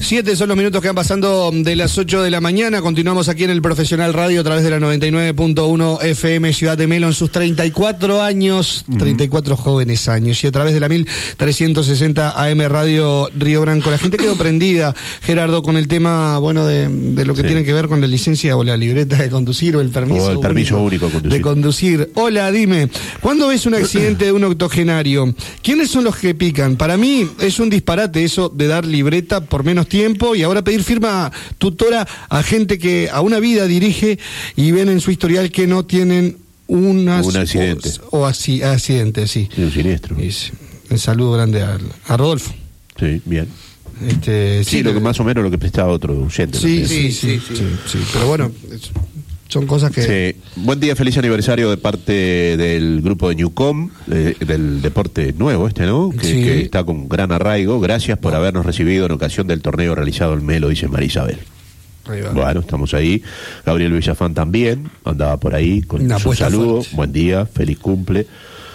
7 son los minutos que van pasando de las 8 de la mañana. Continuamos aquí en el Profesional Radio a través de la 99.1 FM Ciudad de Melo en sus 34 años, 34 jóvenes años, y a través de la 1360 AM Radio Río Branco. La gente quedó prendida, Gerardo, con el tema, bueno, de lo que tiene que ver con la licencia o la libreta de conducir o el permiso, único de conducir. Hola, dime, ¿cuándo ves un accidente de un octogenario? ¿Quiénes son los que pican? Para mí es un disparate eso de dar libreta por menos tiempo y ahora pedir firma tutora a gente que a una vida dirige y ven en su historial que no tienen un accidente. Accidente, sí. Un siniestro. Un saludo grande a Rodolfo. Sí, bien. Sí, lo que más o menos lo que prestaba otro oyente. Sí. Pero bueno, son cosas que... Sí. Buen día, feliz aniversario de parte del grupo de Newcom, del deporte nuevo ¿no? Que está con gran arraigo. Gracias por habernos recibido en ocasión del torneo realizado en Melo, dice María Isabel. Bueno, estamos ahí. Gabriel Villafán también andaba por ahí con su saludo. Fuerte. Buen día, feliz cumple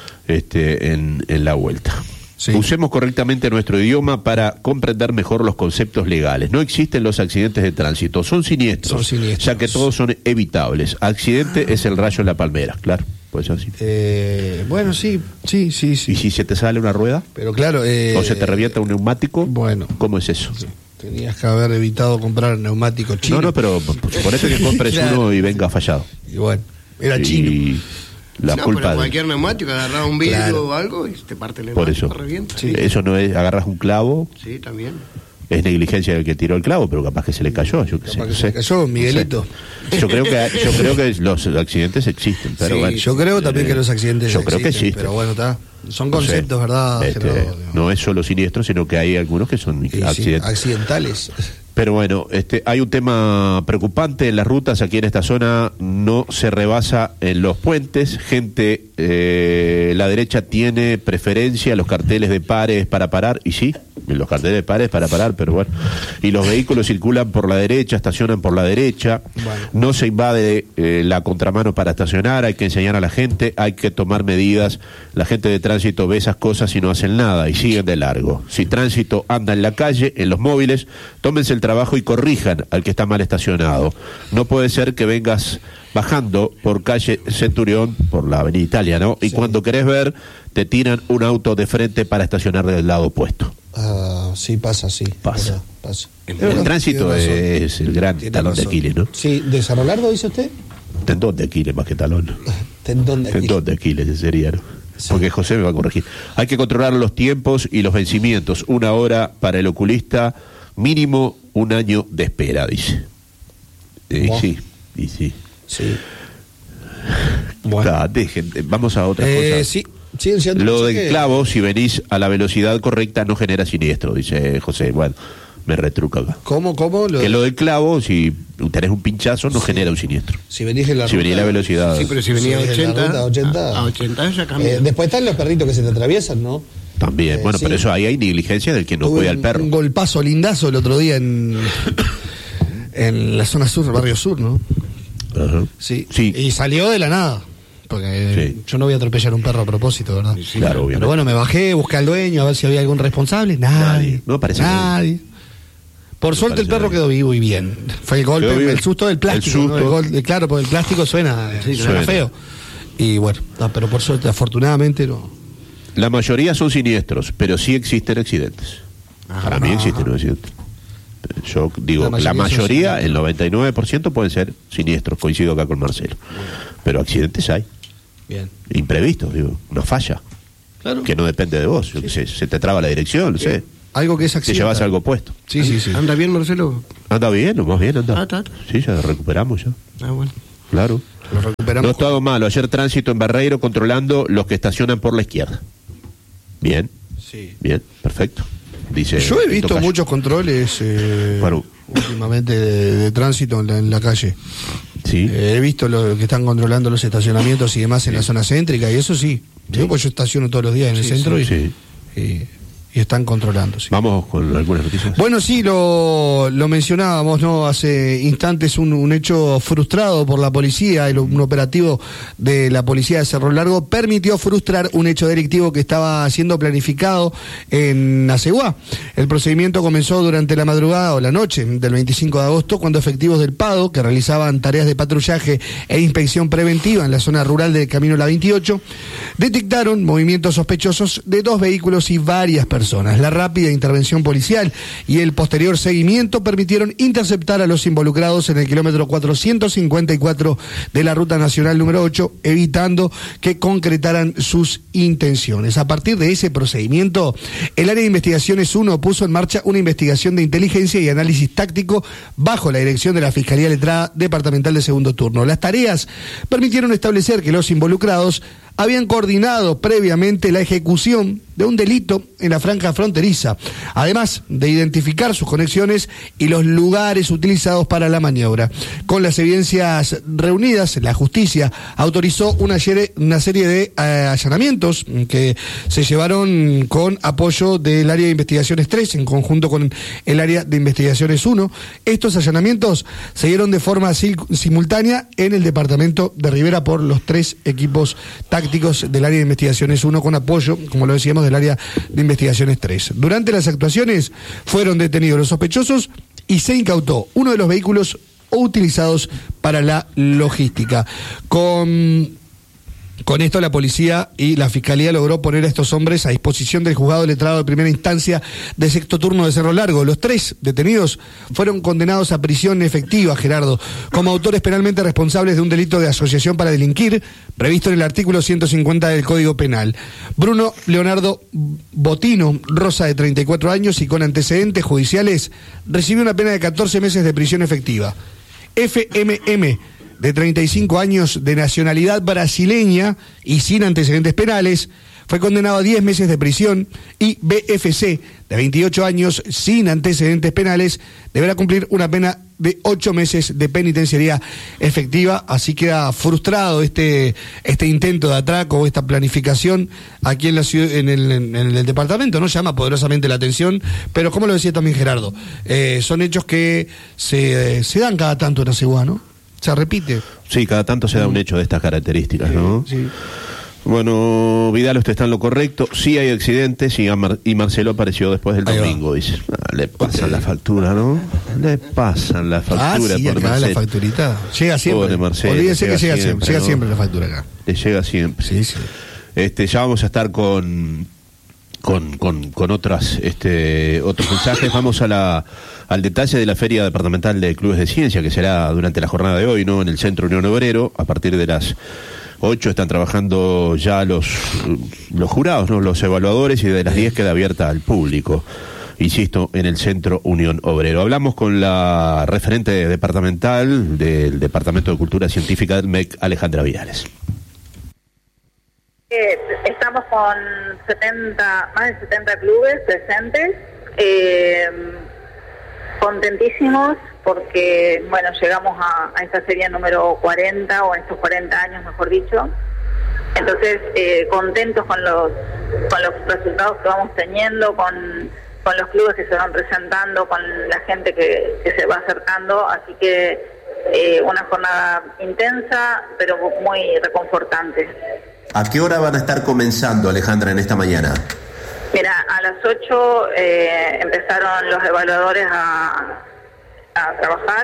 en la vuelta. Sí. Usemos correctamente nuestro idioma para comprender mejor los conceptos legales. No existen los accidentes de tránsito, son siniestros, ya que todos son evitables. Accidente es el rayo en la palmera, claro, pues así. Bueno, sí. ¿Y si se te sale una rueda? Pero claro... ¿O se te revienta un neumático? Bueno. ¿Cómo es eso? Sí. Tenías que haber evitado comprar neumático chino. No, pero suponete que compres uno y venga fallado. Y bueno, era chino. La culpa pero cualquier neumático, agarrar un vidrio o algo y te parte el neumático. Por eso. Te revienta. Sí. Eso no es, agarras un clavo. Sí, también. Es negligencia del que tiró el clavo, pero capaz que se le cayó. Yo se le cayó, Miguelito. No sé. Yo creo que los accidentes existen, pero bueno. Yo creo también que los accidentes existen. Yo creo que existen. Pero bueno, son conceptos, ¿verdad? No es solo siniestro, sino que hay algunos que son accidentales. Pero bueno, hay un tema preocupante en las rutas. Aquí en esta zona no se rebasa en los puentes. Gente, la derecha tiene preferencia, los carteles de pares para parar, y sí, los carteles de pares para parar, pero bueno. Y los vehículos circulan por la derecha, estacionan por la derecha. Bueno. No se invade la contramano para estacionar, hay que enseñar a la gente, hay que tomar medidas. La gente de tránsito ve esas cosas y no hacen nada y siguen de largo. Si tránsito anda en la calle, en los móviles, tómense el trabajo y corrijan al que está mal estacionado. No puede ser que vengas bajando por calle Centurión, por la avenida Italia, ¿no? Y cuando querés ver, te tiran un auto de frente para estacionar del lado opuesto. Sí, pasa. El tránsito es el gran talón de Aquiles, ¿no? Sí, ¿de San Rolardo dice usted? Tendón de Aquiles más que talón. Tendón de Aquiles sería, ¿no? Sí. Porque José me va a corregir. Hay que controlar los tiempos y los vencimientos. 1 hora para el oculista, mínimo 1 año de espera, dice. Sí. Bueno. Vamos a otra cosa. Sí. Lo del clavo, si venís a la velocidad correcta, no genera siniestro, dice José. Bueno, me retruca acá. ¿Cómo? Que lo del clavo, si tenés un pinchazo, no genera un siniestro. Si venís en la ruta, venís a la velocidad. Sí, pero si venís a 80, a 80 ya cambia. Después están los perritos que se te atraviesan, ¿no? También, pero eso ahí hay negligencia del que no cuida al perro. Un golpazo lindazo el otro día en la zona sur, barrio sur, ¿no? Uh-huh. Sí. Y salió de la nada. Porque yo no voy a atropellar un perro a propósito, ¿verdad? Sí, claro, obviamente. Pero bueno, me bajé, busqué al dueño a ver si había algún responsable. Nadie. No aparece nadie. Por suerte el perro quedó vivo y bien. Fue el golpe, el susto del plástico. Claro, porque el plástico suena feo. Y bueno, pero por suerte, afortunadamente no. La mayoría son siniestros, pero sí existen accidentes. Para mí existen accidentes. Yo digo, la mayoría, el 99% pueden ser siniestros, coincido acá con Marcelo. Pero accidentes hay. Bien. Imprevistos, digo, una falla. Claro. Que no depende de vos. Yo qué sé, se te traba la dirección, no sé. Algo que es accidente. Te llevas algo puesto. Sí. ¿Anda bien, Marcelo? Anda bien, o más bien anda. Está. Sí, ya recuperamos ya. Bueno. Claro. Lo recuperamos. No es todo malo. Ayer tránsito en Barreiro controlando los que estacionan por la izquierda. Bien. Sí. Bien, perfecto. Dice. Yo he visto muchos controles últimamente de tránsito en la calle. Sí. He visto lo que están controlando los estacionamientos y demás en la zona céntrica, y eso sí. Pues yo estaciono todos los días en el centro y y están controlando. Sí. Vamos con algunas noticias. Bueno, sí, lo mencionábamos, ¿no? Hace instantes un hecho frustrado por la policía, un operativo de la policía de Cerro Largo permitió frustrar un hecho delictivo que estaba siendo planificado en Aceguá. El procedimiento comenzó durante la madrugada o la noche del 25 de agosto, cuando efectivos del PADO, que realizaban tareas de patrullaje e inspección preventiva en la zona rural del Camino La 28, detectaron movimientos sospechosos de 2 vehículos y varias personas. La rápida intervención policial y el posterior seguimiento permitieron interceptar a los involucrados en el kilómetro 454 de la Ruta Nacional número 8, evitando que concretaran sus intenciones. A partir de ese procedimiento, el área de investigaciones 1 puso en marcha una investigación de inteligencia y análisis táctico bajo la dirección de la Fiscalía Letrada Departamental de Segundo Turno. Las tareas permitieron establecer que los involucrados habían coordinado previamente la ejecución de un delito en la franja fronteriza, además de identificar sus conexiones y los lugares utilizados para la maniobra. Con las evidencias reunidas, la justicia autorizó una serie de allanamientos que se llevaron con apoyo del área de investigaciones 3 en conjunto con el área de investigaciones 1. Estos allanamientos se dieron de forma simultánea en el departamento de Rivera por los 3 equipos tácticos del área de investigaciones 1 con apoyo, como lo decíamos, del área de investigaciones 3. Durante las actuaciones fueron detenidos los sospechosos y se incautó uno de los vehículos utilizados para la logística. Con esto la policía y la fiscalía logró poner a estos hombres a disposición del juzgado letrado de primera instancia de sexto turno de Cerro Largo. Los 3 detenidos fueron condenados a prisión efectiva, Gerardo, como autores penalmente responsables de un delito de asociación para delinquir, previsto en el artículo 150 del Código Penal. Bruno Leonardo Botino Rosa, de 34 años y con antecedentes judiciales, recibió una pena de 14 meses de prisión efectiva. FMM, de 35 años, de nacionalidad brasileña y sin antecedentes penales, fue condenado a 10 meses de prisión, y BFC, de 28 años, sin antecedentes penales, deberá cumplir una pena de 8 meses de penitenciaría efectiva. Así queda frustrado este intento de atraco, esta planificación aquí en la ciudad, en el departamento. No llama poderosamente la atención, pero como lo decía también Gerardo, son hechos que se dan cada tanto en Aceguá, ¿no? Se repite. Sí, cada tanto se da un hecho de estas características, ¿no? Sí. Bueno, Vidal, usted está en lo correcto. Sí hay accidentes y Marcelo apareció después del domingo. Dice, le pasan la factura, ¿no? Le pasan la factura. Sí, acá la facturita. Llega siempre. Pobre Marcelo, olvídese que llega siempre, ¿no? Siempre la factura acá. Le llega siempre. Sí, sí. Ya vamos a estar con otros mensajes. Vamos al detalle de la Feria Departamental de Clubes de Ciencia, que será durante la jornada de hoy, ¿no? En el Centro Unión Obrero, a partir de las 8 están trabajando ya los jurados, ¿no? Los evaluadores, y de las 10 queda abierta al público. Insisto, en el Centro Unión Obrero. Hablamos con la referente departamental del Departamento de Cultura Científica del MEC, Alejandra Viales. Estamos con más de 70 clubes presentes, contentísimos porque, bueno, llegamos a esta serie número 40, o en estos 40 años, mejor dicho. Entonces, contentos con los resultados que vamos teniendo, con los clubes que se van presentando, con la gente que se va acercando, así que una jornada intensa, pero muy reconfortante. ¿A qué hora van a estar comenzando, Alejandra, en esta mañana? Mira, a las 8 empezaron los evaluadores a trabajar,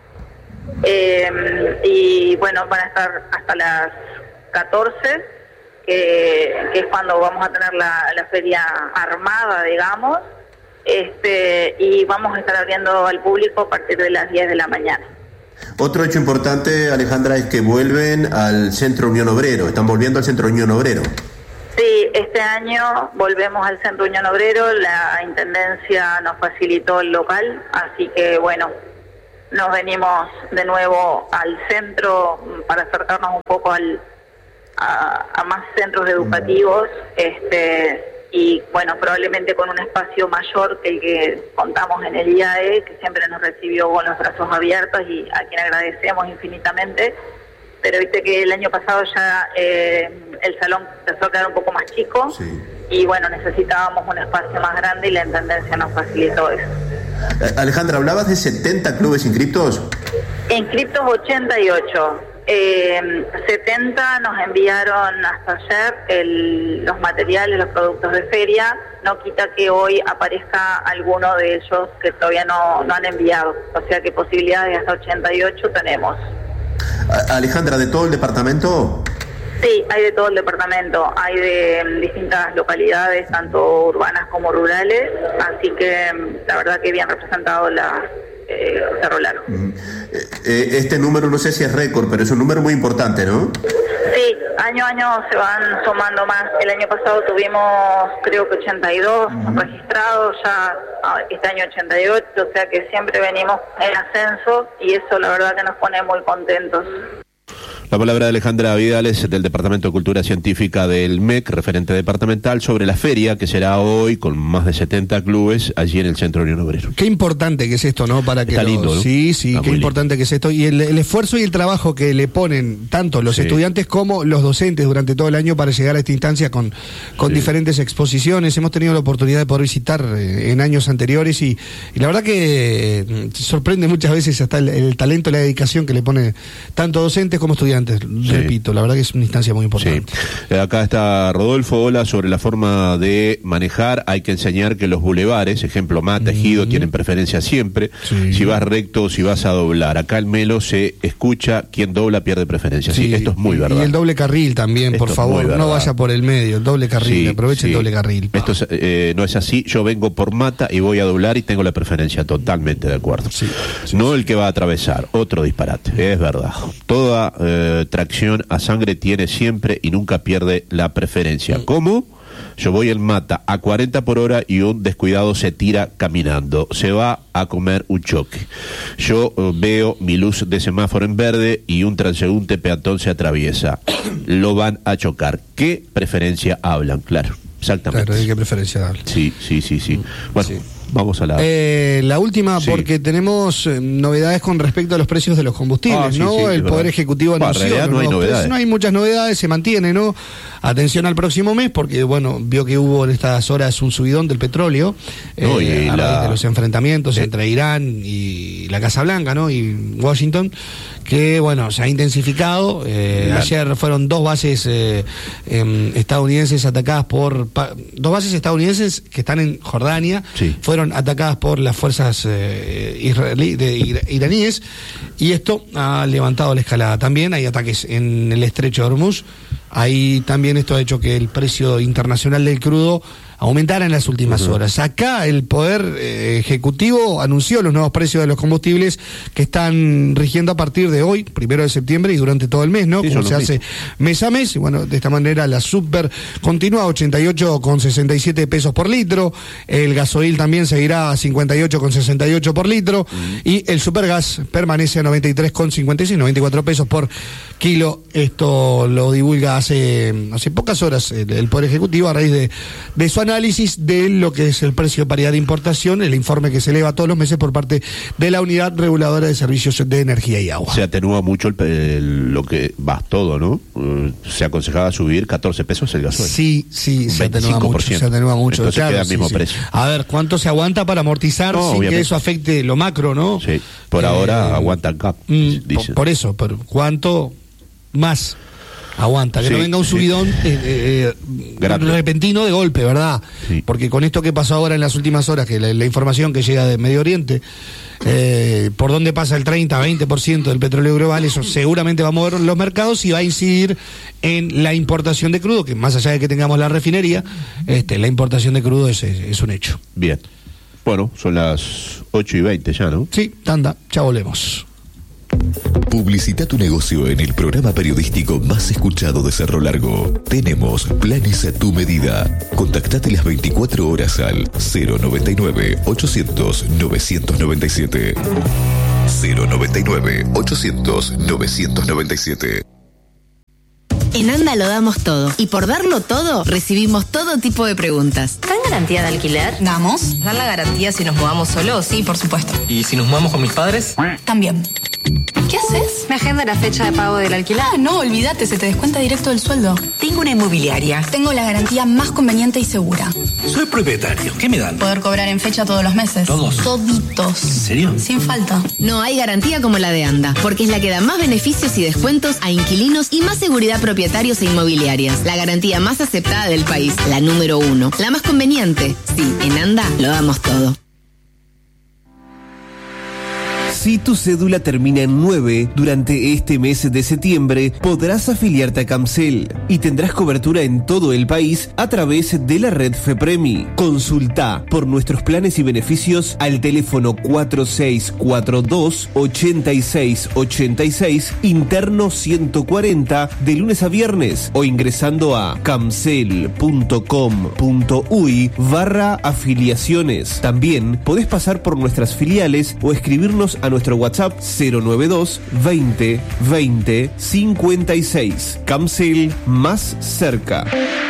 y bueno, van a estar hasta las 14, que es cuando vamos a tener la feria armada, digamos, y vamos a estar abriendo al público a partir de las 10 de la mañana. Otro hecho importante, Alejandra, es que vuelven al Centro Unión Obrero. ¿Están volviendo al Centro Unión Obrero? Sí, este año volvemos al Centro Unión Obrero. La Intendencia nos facilitó el local, así que bueno, nos venimos de nuevo al centro para acercarnos un poco a más centros educativos, y bueno, probablemente con un espacio mayor que el que contamos en el IAE, que siempre nos recibió con los brazos abiertos y a quien agradecemos infinitamente. Pero viste que el año pasado ya el salón empezó a quedar un poco más chico, sí. y bueno, necesitábamos un espacio más grande y la Intendencia nos facilitó eso. Alejandra, ¿hablabas de 70 clubes inscriptos? Inscriptos 88. 70 nos enviaron hasta ayer los materiales, los productos de feria. No quita que hoy aparezca alguno de ellos que todavía no han enviado. O sea que posibilidades de hasta 88 tenemos. Alejandra, ¿de todo el departamento? Sí, hay de todo el departamento. Hay de distintas localidades, tanto urbanas como rurales. Así que la verdad que bien representado Cerro Largo. Este número no sé si es récord, pero es un número muy importante, ¿no? Sí, año a año se van sumando más. El año pasado tuvimos creo que 82 registrados, ya este año 88, o sea que siempre venimos en ascenso y eso la verdad que nos pone muy contentos. La palabra de Alejandra Vidales, del Departamento de Cultura Científica del MEC, referente departamental, sobre la feria que será hoy con más de 70 clubes allí en el Centro Unión Obrero. Qué importante que es esto, ¿no? Para que está lindo, ¿no? Sí, está qué importante que es esto. Y el esfuerzo y el trabajo que le ponen tanto los estudiantes como los docentes durante todo el año para llegar a esta instancia con diferentes exposiciones. Hemos tenido la oportunidad de poder visitar en años anteriores y la verdad que sorprende muchas veces hasta el talento y la dedicación que le ponen tanto docentes como estudiantes. Repito, la verdad que es una instancia muy importante. Sí. Acá está Rodolfo, hola, sobre la forma de manejar. Hay que enseñar que los bulevares, ejemplo Mata, Ejido, tienen preferencia siempre. Si vas recto o si vas a doblar. Acá en Melo se escucha quien dobla pierde preferencia. Sí, esto es muy verdad. Y el doble carril también, esto por favor, no vaya por el medio, el doble carril, aproveche el doble carril. Esto no es así, yo vengo por Mata y voy a doblar y tengo la preferencia, totalmente de acuerdo. No el que va a atravesar, otro disparate, es verdad. Toda tracción a sangre tiene siempre y nunca pierde la preferencia. ¿Cómo? Yo voy en Mata a 40 por hora y un descuidado se tira caminando. Se va a comer un choque. Yo veo mi luz de semáforo en verde y un transeúnte peatón se atraviesa. Lo van a chocar. ¿Qué preferencia hablan? Claro, exactamente. Claro, ¿de qué preferencia hablan? Sí. Bueno, vamos a la última, porque tenemos novedades con respecto a los precios de los combustibles, ¿no? El Poder Ejecutivo anunció. En realidad no hay novedades. No hay muchas novedades, se mantiene, ¿no? Atención al próximo mes, porque, bueno, vio que hubo en estas horas un subidón del petróleo, a raíz de los enfrentamientos entre Irán y la Casa Blanca, ¿no? Y Washington, que, bueno, se ha intensificado. Ayer fueron dos bases estadounidenses atacadas dos bases estadounidenses que están en Jordania, fueron atacadas por las fuerzas iraníes, y esto ha levantado la escalada. También hay ataques en el estrecho de Hormuz. Ahí también esto ha hecho que el precio internacional del crudo aumentara en las últimas horas. Acá el Poder Ejecutivo anunció los nuevos precios de los combustibles que están rigiendo a partir de hoy, 1 de septiembre, y durante todo el mes, ¿no? Como se hace mes a mes. Y bueno, de esta manera la Super continúa a 88,67 pesos por litro, el gasoil también seguirá a 58,68 por litro, y el Supergas permanece a 93,56, 94 pesos por kilo. Esto lo divulga hace pocas horas el Poder Ejecutivo a raíz de su análisis de lo que es el precio de paridad de importación, el informe que se eleva todos los meses por parte de la Unidad Reguladora de Servicios de Energía y Agua. Se atenúa mucho lo que va todo, ¿no? Se aconsejaba subir 14 pesos el gasoil. Sí, se atenúa mucho. Entonces queda al mismo precio. A ver, ¿cuánto se aguanta para amortizar sin obviamente que eso afecte lo macro, no? Sí, por ahora aguanta el CAP, dicen. Por eso, pero ¿cuánto más aguanta? Que no venga un subidón repentino de golpe, ¿verdad? Porque con esto que pasó ahora en las últimas horas, que la información que llega de Medio Oriente, por donde pasa el 30-20% del petróleo global, eso seguramente va a mover los mercados y va a incidir en la importación de crudo, que más allá de que tengamos la refinería, la importación de crudo es un hecho. Bien. Bueno, son las 8:20 ya, ¿no? Sí, tanda, ya volvemos. Publicita tu negocio en el programa periodístico más escuchado de Cerro Largo. Tenemos planes a tu medida. Contactate las 24 horas al 099-800-997. 099-800-997. En ANDA lo damos todo. Y por darlo todo, recibimos todo tipo de preguntas. ¿Dan garantía de alquiler? ¿Damos? ¿Dan la garantía si nos mudamos solos? Sí, por supuesto. ¿Y si nos mudamos con mis padres? También. ¿Qué haces? Me agenda la fecha de pago del alquiler. No, olvídate, se te descuenta directo del sueldo. Tengo una inmobiliaria. Tengo la garantía más conveniente y segura. Soy propietario. ¿Qué me dan? Poder cobrar en fecha todos los meses. ¿Todos? Toditos. ¿En serio? Sin falta. No hay garantía como la de ANDA, porque es la que da más beneficios y descuentos a inquilinos y más seguridad a propietarios e inmobiliarias. La garantía más aceptada del país, la número 1, la más conveniente. Sí, en ANDA lo damos todo. Si tu cédula termina en 9, durante este mes de septiembre podrás afiliarte a Camcel y tendrás cobertura en todo el país a través de la red FEPREMI. Consulta por nuestros planes y beneficios al teléfono 4642-8686, interno 140, de lunes a viernes, o ingresando a camcel.com.uy/afiliaciones. También podés pasar por nuestras filiales o escribirnos a nuestro WhatsApp 092 20 20 56. Camcel, más cerca.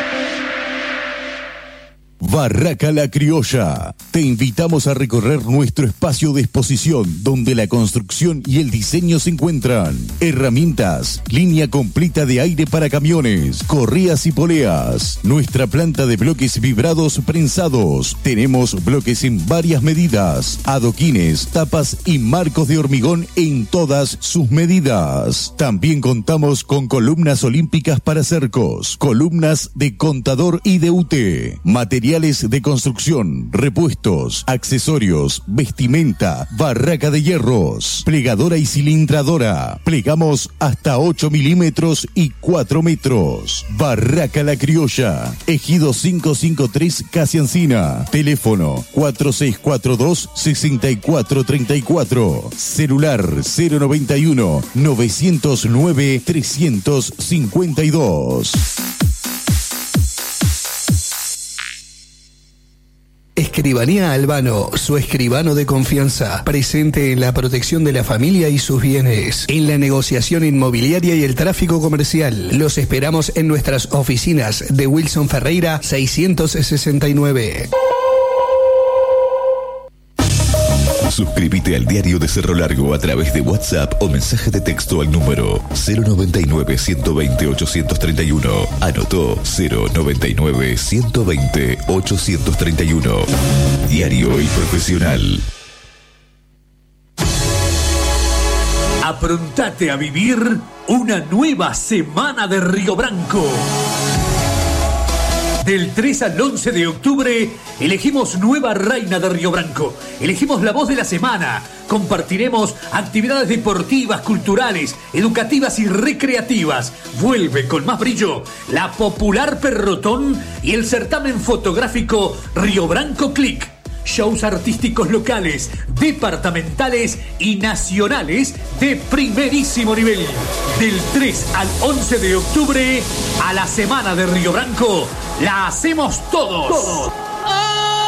Barraca La Criolla. Te invitamos a recorrer nuestro espacio de exposición donde la construcción y el diseño se encuentran. Herramientas, línea completa de aire para camiones, correas y poleas. Nuestra planta de bloques vibrados prensados. Tenemos bloques en varias medidas, adoquines, tapas y marcos de hormigón en todas sus medidas. También contamos con columnas olímpicas para cercos, columnas de contador y de UT, materiales de construcción, repuestos, accesorios, vestimenta, barraca de hierros, plegadora y cilindradora. Plegamos hasta 8 milímetros y 4 metros. Barraca La Criolla, Ejido 553 Casi Encina. Teléfono 4642-6434. Celular 091 909 352. Escribanía Albano, su escribano de confianza, presente en la protección de la familia y sus bienes, en la negociación inmobiliaria y el tráfico comercial. Los esperamos en nuestras oficinas de Wilson Ferreira 669. Suscríbete al Diario de Cerro Largo a través de WhatsApp o mensaje de texto al número 099-120-831. Anotó 099-120-831. Diario y profesional. Aprontate a vivir una nueva semana de Río Branco. Del 3 al 11 de octubre elegimos nueva reina de Río Branco. Elegimos la voz de la semana. Compartiremos actividades deportivas, culturales, educativas y recreativas. Vuelve con más brillo la popular Perrotón y el certamen fotográfico Río Branco Click. Shows artísticos locales, departamentales y nacionales de primerísimo nivel. Del 3 al 11 de octubre, a la semana de Río Branco, la hacemos todos.